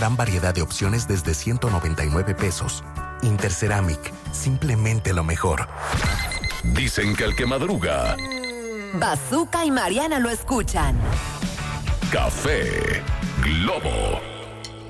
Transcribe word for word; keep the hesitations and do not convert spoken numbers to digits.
gran variedad de opciones desde ciento noventa y nueve pesos. Interceramic, simplemente lo mejor. Dicen que el que madruga... Bazooka y Mariana lo escuchan. Café Globo.